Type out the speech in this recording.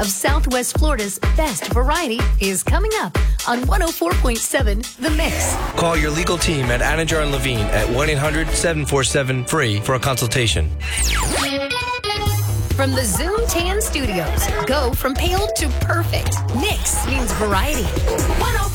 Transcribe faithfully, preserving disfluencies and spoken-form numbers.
of Southwest Florida's best variety is coming up on one oh four point seven The Mix. Call your legal team at Anidjar and Levine at one eight hundred seven four seven free for a consultation. From the Zoom Tan Studios, go from pale to perfect. Mix means variety.